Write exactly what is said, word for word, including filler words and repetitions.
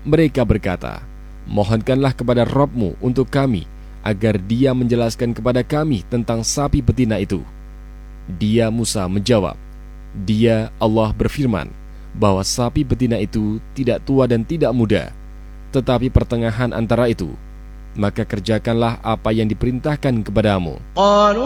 Mereka berkata, mohonkanlah kepada Rabb-Mu untuk kami, agar dia menjelaskan kepada kami tentang sapi betina itu. Dia Musa menjawab, dia Allah berfirman, bahwa sapi betina itu tidak tua dan tidak muda, tetapi pertengahan antara itu. Maka kerjakanlah apa yang diperintahkan kepadamu.